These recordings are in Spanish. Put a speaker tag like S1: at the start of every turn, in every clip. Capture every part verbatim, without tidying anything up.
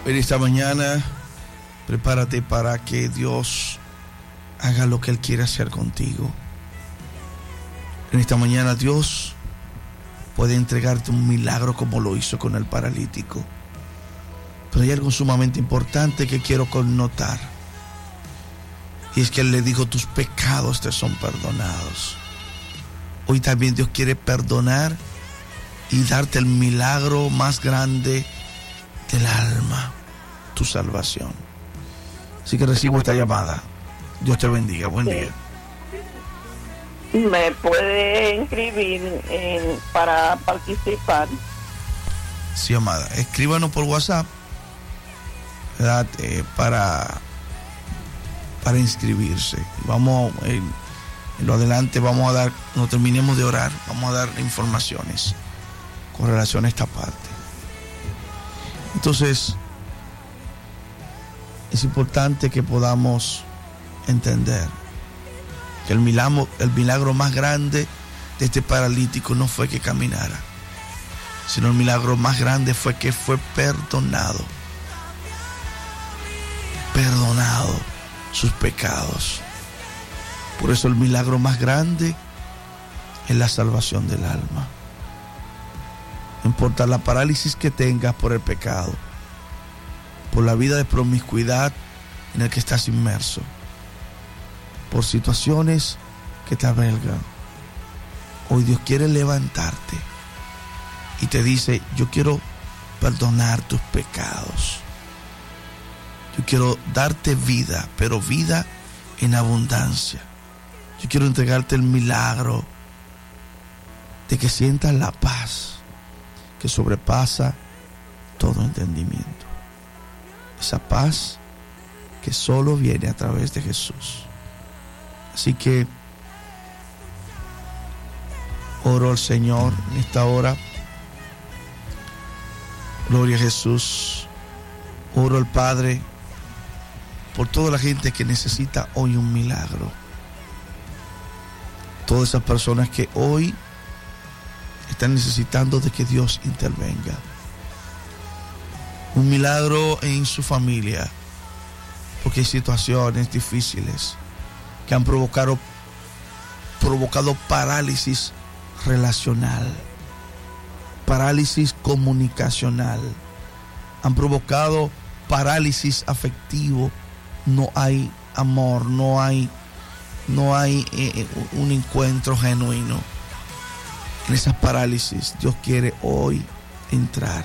S1: Pero esta mañana, prepárate para que Dios haga lo que Él quiere hacer contigo. En esta mañana Dios puede entregarte un milagro como lo hizo con el paralítico. Pero hay algo sumamente importante que quiero connotar. Y es que Él le dijo, tus pecados te son perdonados. Hoy también Dios quiere perdonar y darte el milagro más grande del alma, tu salvación. Así que recibo esta llamada. Dios te bendiga. Buen
S2: sí.
S1: día.
S2: ¿Me puede inscribir en, para participar?
S1: Sí, amada. Escríbanos por WhatsApp, ¿verdad? Eh, para, para inscribirse. Vamos, eh, en lo adelante vamos a dar, cuando terminemos de orar, vamos a dar informaciones con relación a esta parte. Entonces, es importante que podamos entender que el milagro, el milagro más grande de este paralítico no fue que caminara, sino el milagro más grande fue que fue perdonado, perdonado sus pecados. Por eso el milagro más grande es la salvación del alma. No importa la parálisis que tengas por el pecado, por la vida de promiscuidad en la que estás inmerso, por situaciones que te avelgan. Hoy Dios quiere levantarte y te dice, yo quiero perdonar tus pecados. Yo quiero darte vida, pero vida en abundancia. Yo quiero entregarte el milagro de que sientas la paz que sobrepasa todo entendimiento. Esa paz que solo viene a través de Jesús. Así que oro al Señor en esta hora. Gloria a Jesús. Oro al Padre por toda la gente que necesita hoy un milagro. Todas esas personas que hoy están necesitando de que Dios intervenga. Un milagro en su familia, porque hay situaciones difíciles que han provocado, provocado parálisis relacional, parálisis comunicacional, han provocado parálisis afectivo. No hay amor, no hay, no hay eh, un encuentro genuino. En esas parálisis Dios quiere hoy entrar,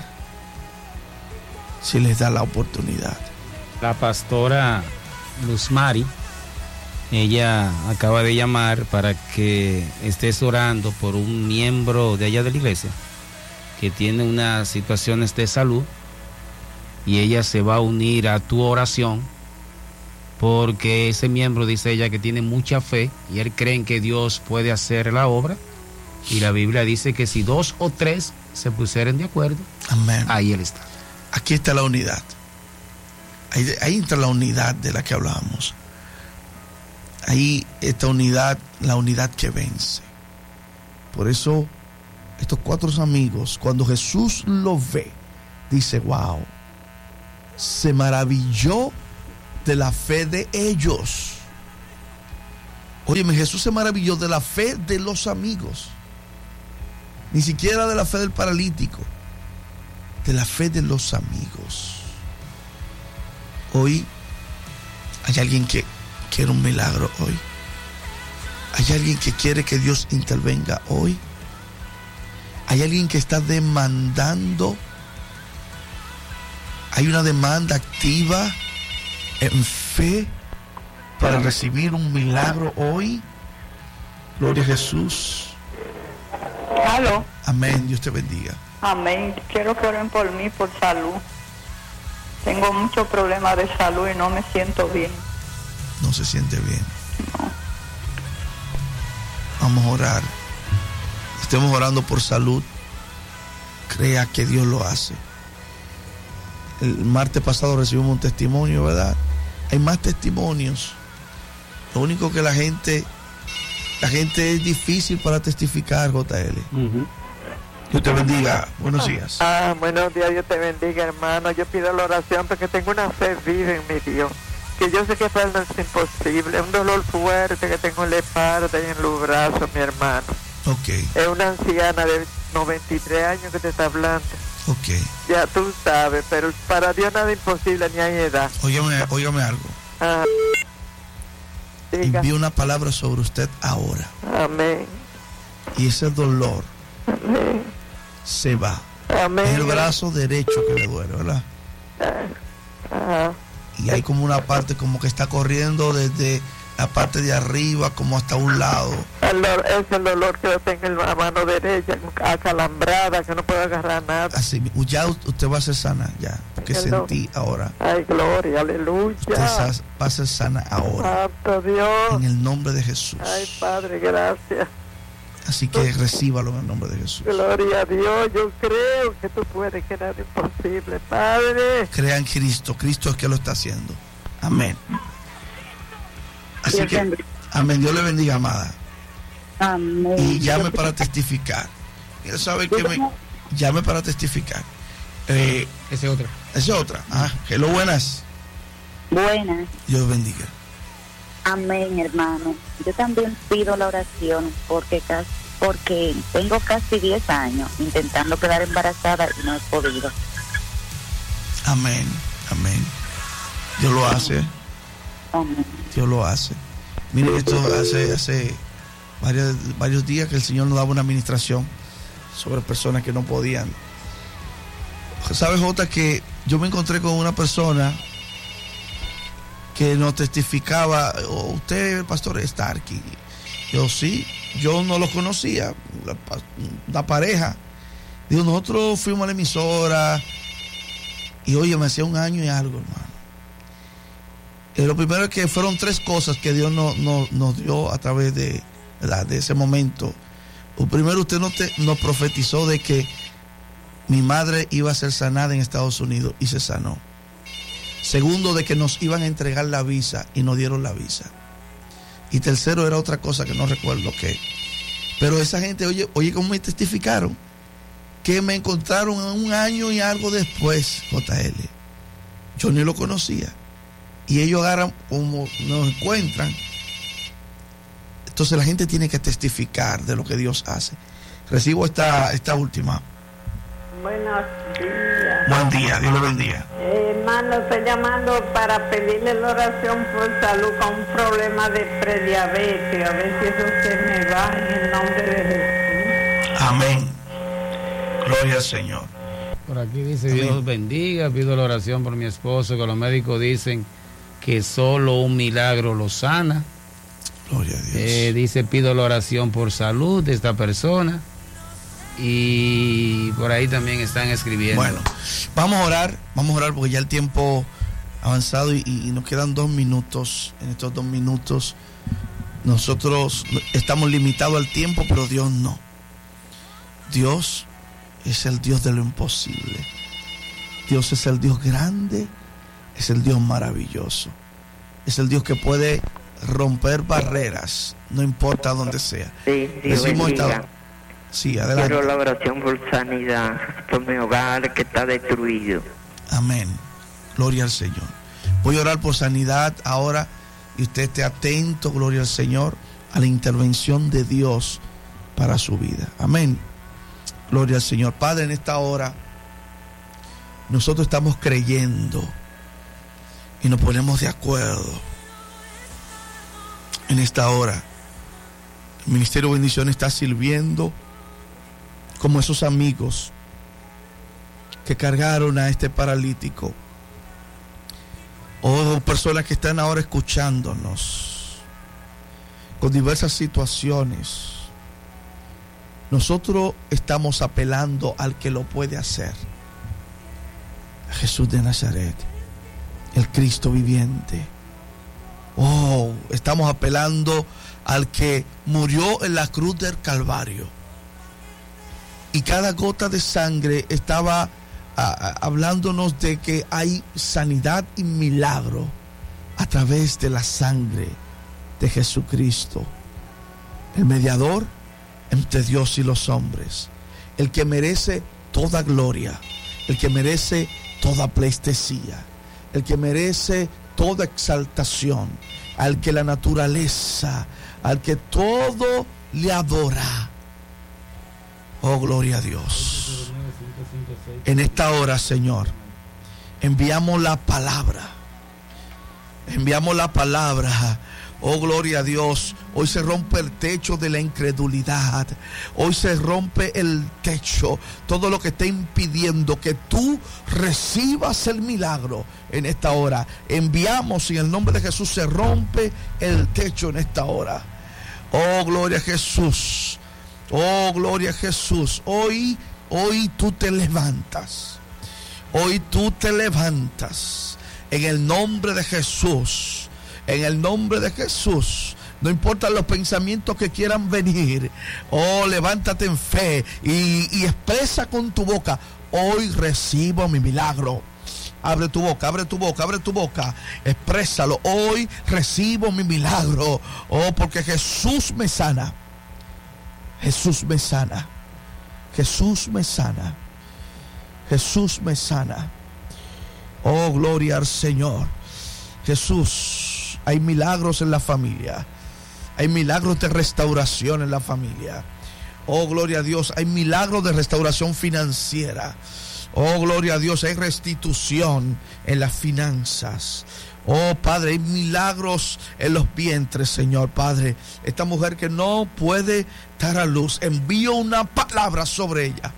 S1: si les da la oportunidad.
S3: La pastora Luz Mari, ella acaba de llamar para que estés orando por un miembro de allá de la iglesia que tiene unas situaciones de salud, y ella se va a unir a tu oración porque ese miembro, dice ella, que tiene mucha fe y él cree que Dios puede hacer la obra, y la Biblia dice que si dos o tres se pusieren de acuerdo,
S1: amén,
S3: ahí él está.
S1: Aquí está la unidad. Ahí, ahí entra la unidad de la que hablábamos. Ahí esta unidad, la unidad que vence. Por eso estos cuatro amigos, cuando Jesús los ve, dice, wow, se maravilló de la fe de ellos. Óyeme, Jesús se maravilló de la fe de los amigos, ni siquiera de la fe del paralítico, de la fe de los amigos. Hoy hay alguien que quiere un milagro hoy. Hay alguien que quiere que Dios intervenga hoy. Hay alguien que está demandando. Hay una demanda activa en fe para recibir un milagro hoy. Gloria a Jesús.
S2: ¿Aló?
S1: Amén. Dios te bendiga.
S2: Amén. Quiero que oren por mí, por salud. Tengo muchos problemas de salud y no me siento bien.
S1: No se siente bien.
S2: No.
S1: Vamos a orar. Estemos orando por salud. Crea que Dios lo hace. El martes pasado recibimos un testimonio, ¿verdad? Hay más testimonios. Lo único que la gente, la gente es difícil para testificar, J L.
S3: Uh-huh.
S1: Dios te bendiga. Buenos días.
S4: Ah, buenos días, Dios te bendiga, hermano. Yo pido la oración porque tengo una fe viva en mi Dios. Que yo sé que para él no es imposible. Un dolor fuerte que tengo en la espalda y en los brazos, mi hermano.
S1: Ok.
S4: Es una anciana de noventa y tres años que te está hablando.
S1: Ok.
S4: Ya tú sabes, pero para Dios nada es imposible ni hay edad.
S1: Óigame, óigame algo.
S4: Ah, diga.
S1: Envío una palabra sobre usted ahora.
S4: Amén.
S1: Y ese dolor
S4: Amén.
S1: se va.
S4: Amén.
S1: Es el brazo derecho que le duele, ¿verdad?
S4: Ajá.
S1: Y hay como una parte como que está corriendo desde la parte de arriba como hasta un lado.
S4: El dolor, es el dolor que yo tengo en la mano derecha, acalambrada, que no puedo agarrar nada.
S1: Así, ya usted va a ser sana, ya. Porque
S4: El
S1: sentí ahora.
S4: Ay, gloria, aleluya.
S1: Usted va a ser sana ahora.
S4: Santo Dios.
S1: En el nombre de Jesús.
S4: Ay, Padre, gracias.
S1: Así que recíbalo en el nombre de Jesús.
S4: Gloria a Dios, yo creo que tú puedes, que nada es imposible, Padre.
S1: Crea en Cristo, Cristo es que lo está haciendo. Amén. Así
S5: Dios
S1: que,
S5: bendiga.
S1: amén, Dios le bendiga, amada.
S5: Amén.
S1: Y llame para testificar. Quiero saber que me llame para testificar. Eh,
S3: Esa es otra.
S1: esa es otra. Ah, hello, buenas.
S5: Buenas.
S1: Dios bendiga.
S5: Amén, hermano. Yo también pido la oración porque casi, porque tengo casi diez años intentando quedar embarazada y no he podido.
S1: Amén, amén. Dios lo hace,
S5: Amén.
S1: Dios lo hace. Mire, esto hace, hace varios, varios días que el Señor nos daba una administración sobre personas que no podían. ¿Sabes, Jota, que yo me encontré con una persona que nos testificaba, oh, usted, el pastor Starkey? Yo sí, yo no lo conocía, la, la pareja. Digo, nosotros fuimos a la emisora y oye, me hacía un año y algo, hermano. Eh, lo primero es que fueron tres cosas que Dios no, no, nos dio a través de, ¿verdad?, de ese momento. Lo primero, usted nos, te, nos profetizó de que mi madre iba a ser sanada en Estados Unidos y se sanó. Segundo, de que nos iban a entregar la visa y nos dieron la visa. Y tercero era otra cosa que no recuerdo qué. Pero esa gente, oye, oye cómo me testificaron, que me encontraron un año y algo después, J L. Yo ni lo conocía. Y ellos agarran como nos encuentran. Entonces la gente tiene que testificar de lo que Dios hace. Recibo esta, esta última.
S6: Buenos días.
S1: Buen día, Dios lo bendiga.
S6: Eh, hermano, estoy llamando para pedirle la oración por salud con un problema de prediabetes. A ver si eso se me va en el nombre de Jesús.
S1: Amén. Gloria al Señor.
S3: Por aquí dice,
S1: Amén.
S3: Dios bendiga, pido la oración por mi esposo, que los médicos dicen que solo un milagro lo sana.
S1: Gloria a Dios.
S3: Eh, dice, pido la oración por salud de esta persona. Y por ahí también están escribiendo.
S1: Bueno, vamos a orar, vamos a orar porque ya el tiempo ha avanzado y, y nos quedan dos minutos. En estos dos minutos nosotros estamos limitados al tiempo, pero Dios no. Dios es el Dios de lo imposible. Dios es el Dios grande, es el Dios maravilloso. Es el Dios que puede romper barreras, no importa dónde sea.
S4: Sí, Dios
S1: Decimos
S4: bendiga.
S1: esta- Sí, adelante.
S4: Quiero la oración por sanidad, por mi hogar que está destruido.
S1: Amén. Gloria al Señor. Voy a orar por sanidad ahora y usted esté atento, gloria al Señor, a la intervención de Dios para su vida. Amén. Gloria al Señor. Padre, en esta hora nosotros estamos creyendo y nos ponemos de acuerdo. En esta hora el Ministerio de Bendición está sirviendo como esos amigos que cargaron a este paralítico, o personas que están ahora escuchándonos con diversas situaciones. Nosotros estamos apelando al que lo puede hacer, a Jesús de Nazaret, el Cristo viviente. Oh, estamos apelando al que murió en la cruz del Calvario. Y cada gota de sangre estaba a, a, hablándonos de que hay sanidad y milagro a través de la sangre de Jesucristo, el mediador entre Dios y los hombres, el que merece toda gloria, el que merece toda pleitesía, el que merece toda exaltación, al que la naturaleza, al que todo le adora. Oh, gloria a Dios. En esta hora, Señor, enviamos la palabra. Enviamos la palabra. Oh, gloria a Dios. Hoy se rompe el techo de la incredulidad. Hoy se rompe el techo. Todo lo que está impidiendo que tú recibas el milagro en esta hora. Enviamos en el nombre de Jesús. Se rompe el techo en esta hora. Oh, gloria a Jesús. Oh, gloria a Jesús. Hoy, hoy tú te levantas. Hoy tú te levantas. En el nombre de Jesús. En el nombre de Jesús. No importa los pensamientos que quieran venir. Oh, levántate en fe y, y expresa con tu boca: hoy recibo mi milagro. Abre tu boca, abre tu boca, abre tu boca. Exprésalo: hoy recibo mi milagro. Oh, porque Jesús me sana. Jesús me sana. Jesús me sana. Jesús me sana. Oh, gloria al Señor. Jesús, hay milagros en la familia. Hay milagros de restauración en la familia. Oh, gloria a Dios. Hay milagros de restauración financiera. Oh, gloria a Dios. Hay restitución en las finanzas. Oh, Padre, hay milagros en los vientres, Señor, Padre. Esta mujer que no puede dar a luz, envío una palabra sobre ella.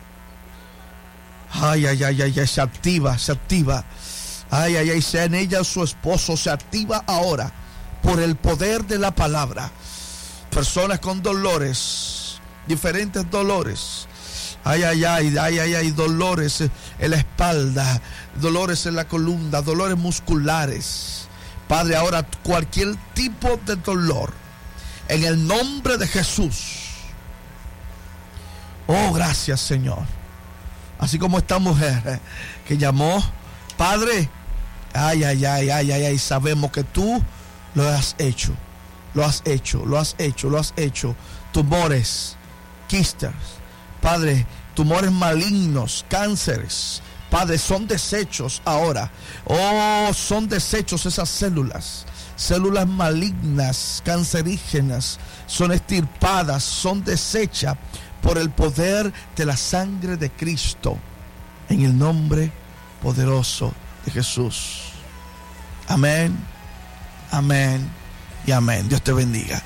S1: Ay, ay, ay, ay, ay, se activa, se activa. Ay, ay, ay, sea en ella su esposo, se activa ahora por el poder de la palabra. Personas con dolores, diferentes dolores. Ay, ay, ay, ay, ay, ay, dolores en la espalda, dolores en la columna, dolores musculares. Padre, ahora cualquier tipo de dolor, en el nombre de Jesús. Oh, gracias, Señor. Así como esta mujer que llamó, Padre, ay, ay, ay, ay, ay, ay, sabemos que tú lo has hecho, lo has hecho, lo has hecho, lo has hecho. Tumores, quistes, Padre, tumores malignos, cánceres, Padre, son desechos ahora. Oh, son desechos esas células, células malignas, cancerígenas, son extirpadas, son desechas por el poder de la sangre de Cristo, en el nombre poderoso de Jesús. Amén, amén y amén. Dios te bendiga.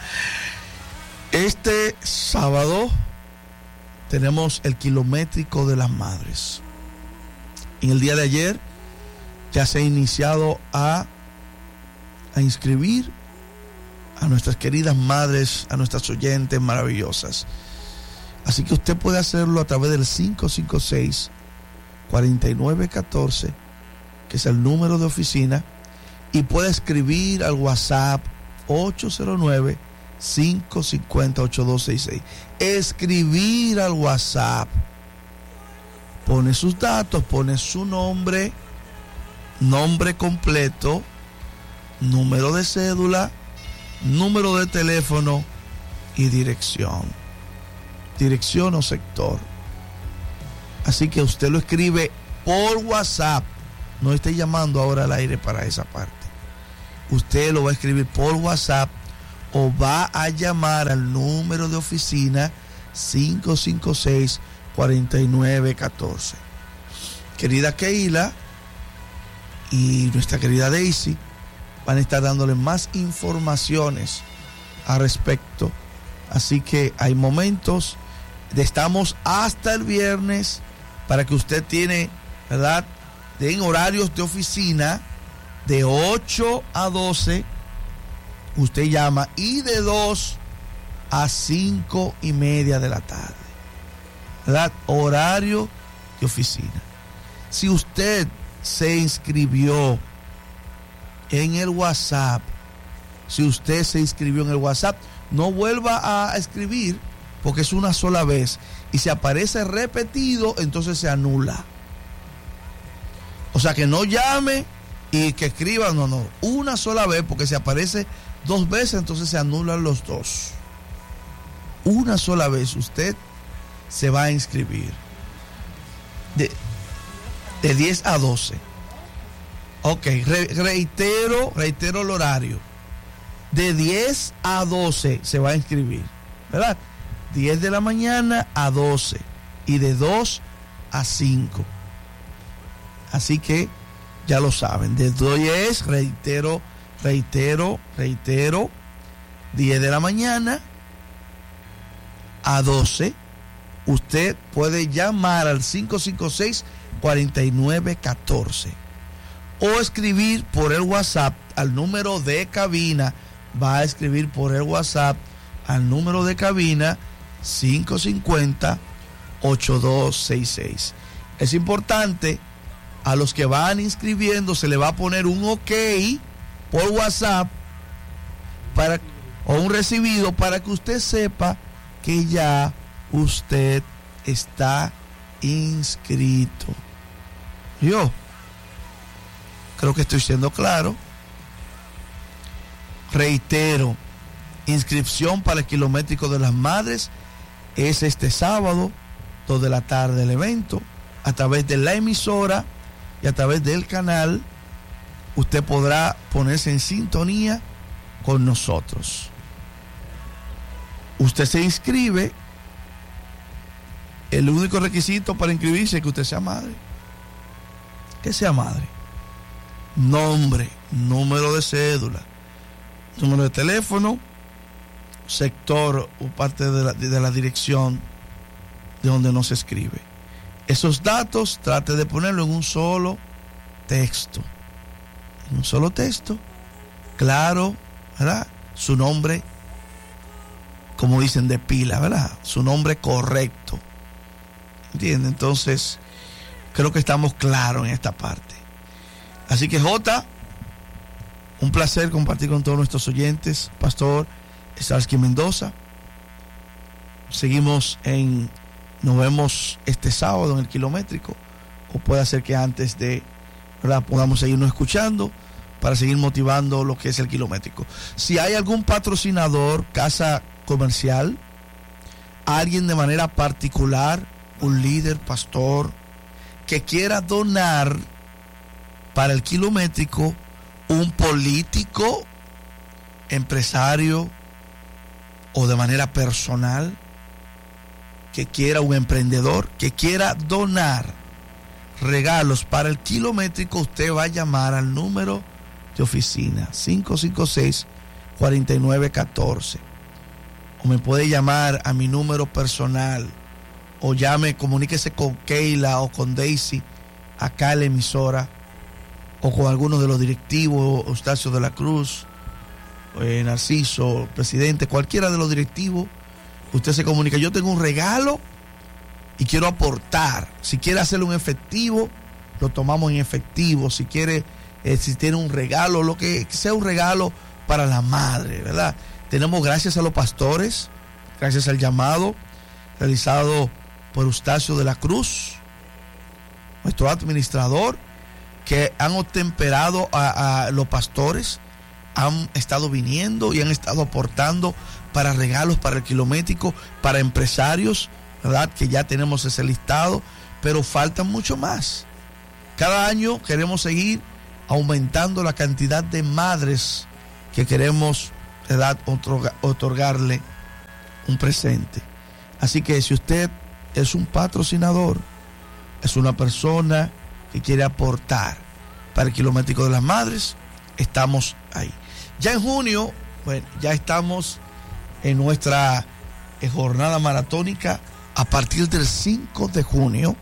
S1: Este sábado tenemos el kilométrico de las madres. En el día de ayer ya se ha iniciado a, a inscribir a nuestras queridas madres, a nuestras oyentes maravillosas. Así que usted puede hacerlo a través del cinco cinco seis, cuatro nueve uno cuatro, que es el número de oficina, y puede escribir al WhatsApp ocho cero nueve, cinco cinco cero, ocho dos seis seis. Escribir al WhatsApp. Pone sus datos, pone su nombre, nombre completo, número de cédula, número de teléfono y dirección. Dirección o sector. Así que usted lo escribe por WhatsApp. No esté llamando ahora al aire para esa parte. Usted lo va a escribir por WhatsApp o va a llamar al número de oficina cinco cinco seis, cuatro nueve uno cuatro. Querida Keila y nuestra querida Daisy van a estar dándole más informaciones al respecto. Así que hay momentos de estamos hasta el viernes para que usted tiene, ¿verdad?, en horarios de oficina de ocho a doce usted llama, y de dos a cinco y media de la tarde, ¿verdad? Horario de oficina. Si usted se inscribió en el WhatsApp, si usted se inscribió en el WhatsApp, no vuelva a escribir, porque es una sola vez, y si aparece repetido, entonces se anula. O sea, que no llame y que escriba, no, no, una sola vez, porque si aparece dos veces, entonces se anulan los dos. Una sola vez usted se va a inscribir. De, de diez a doce. Ok, re, reitero, reitero el horario. De diez a doce se va a inscribir, ¿verdad? diez de la mañana a doce y de dos a cinco. Así que ya lo saben, de diez, reitero, reitero, reitero, diez de la mañana a doce. Usted puede llamar al cinco cinco seis, cuatro nueve uno cuatro o escribir por el WhatsApp al número de cabina. Va a escribir por el WhatsApp al número de cabina cinco cinco cero, ocho dos seis seis. Es importante, a los que van inscribiendo se le va a poner un ok por WhatsApp para, o un recibido para que usted sepa que ya usted está inscrito. Yo creo que estoy siendo claro. Reitero, inscripción para el kilométrico de las madres es este sábado, dos de la tarde el evento, a través de la emisora y a través del canal. Usted podrá ponerse en sintonía con nosotros. Usted se inscribe. El único requisito para inscribirse es que usted sea madre. Que sea madre. Nombre, número de cédula, número de teléfono, sector o parte de la, de la dirección de donde no se escribe. Esos datos trate de ponerlo en un solo texto. En un solo texto, claro, ¿verdad? Su nombre, como dicen, de pila, ¿verdad? Su nombre correcto. ¿Entiende? Entonces, creo que estamos claros en esta parte. Así que, Jota, un placer compartir con todos nuestros oyentes. Pastor Starsky Mendoza. Seguimos en, nos vemos este sábado en el kilométrico, o puede ser que antes de, ¿verdad?, podamos seguirnos escuchando para seguir motivando lo que es el kilométrico. Si hay algún patrocinador, casa comercial, alguien de manera particular, un líder, pastor, que quiera donar para el kilométrico, un político, empresario o de manera personal, que quiera, un emprendedor que quiera donar regalos para el kilométrico, usted va a llamar al número de oficina cinco cinco seis, cuatro nueve uno cuatro, o me puede llamar a mi número personal, o llame, comuníquese con Keila o con Daisy acá en la emisora, o con algunos de los directivos, Eustacio de la Cruz, eh, Narciso, presidente, cualquiera de los directivos. Usted se comunica: yo tengo un regalo y quiero aportar. Si quiere hacerlo en efectivo, lo tomamos en efectivo. Si quiere, eh, si tiene un regalo, lo que sea, un regalo para la madre, ¿verdad? Tenemos, gracias a los pastores, gracias al llamado realizado por Eustacio de la Cruz, nuestro administrador, que han obtemperado a, a los pastores, han estado viniendo y han estado aportando para regalos para el kilométrico, para empresarios, ¿verdad?, que ya tenemos ese listado, pero faltan mucho más. Cada año queremos seguir aumentando la cantidad de madres que queremos, ¿verdad?, otorga, otorgarle un presente. Así que si usted es un patrocinador, es una persona que quiere aportar para el kilométrico de las madres, estamos ahí. Ya en junio, bueno, ya estamos en nuestra eh, jornada maratónica a partir del cinco de junio,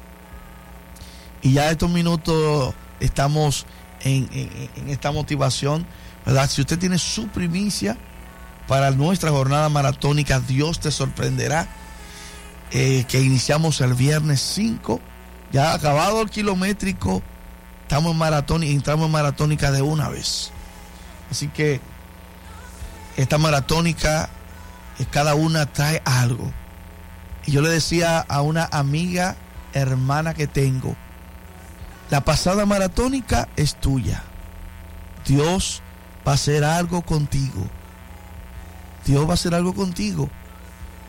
S1: y ya estos minutos estamos en, en, en esta motivación, ¿verdad? Si usted tiene su primicia para nuestra jornada maratónica, Dios te sorprenderá, eh, que iniciamos el viernes cinco, ya acabado el kilométrico, estamos en maratón y entramos en maratónica de una vez. Así que esta maratónica, eh, cada una trae algo. Y yo le decía a una amiga, hermana que tengo, la pasada maratónica es tuya. Dios va a hacer algo contigo. Dios va a hacer algo contigo.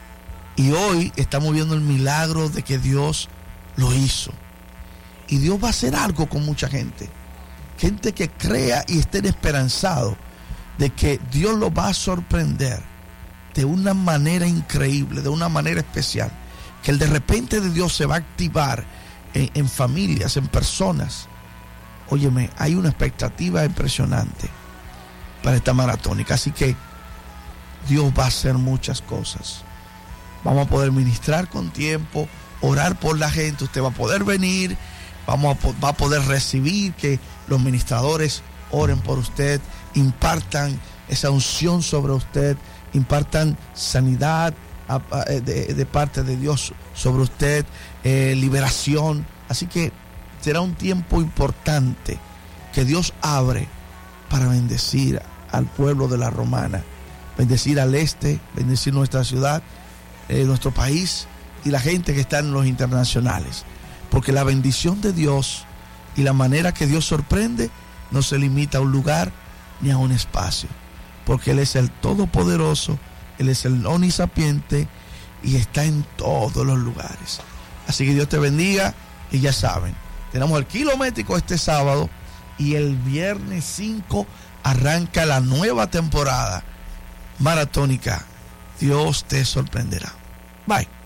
S1: Y hoy estamos viendo el milagro de que Dios lo hizo. Y Dios va a hacer algo con mucha gente. Gente que crea y estén esperanzados de que Dios lo va a sorprender de una manera increíble, de una manera especial. Que el de repente de Dios se va a activar en, en familias, en personas. Óyeme, hay una expectativa impresionante para esta maratónica. Así que Dios va a hacer muchas cosas. Vamos a poder ministrar con tiempo, orar por la gente. Usted va a poder venir, vamos a, va a poder recibir que los ministradores oren por usted, impartan esa unción sobre usted, impartan sanidad a, a, de, de parte de Dios sobre usted, eh, liberación. Así que será un tiempo importante que Dios abre para bendecir al pueblo de la Romana, bendecir al este, bendecir nuestra ciudad, eh, nuestro país y la gente que está en los internacionales. Porque la bendición de Dios y la manera que Dios sorprende no se limita a un lugar ni a un espacio, porque Él es el Todopoderoso, Él es el Omnisapiente y está en todos los lugares. Así que Dios te bendiga. Y ya saben, tenemos el kilométrico este sábado y el viernes cinco arranca la nueva temporada maratónica. Dios te sorprenderá. Bye.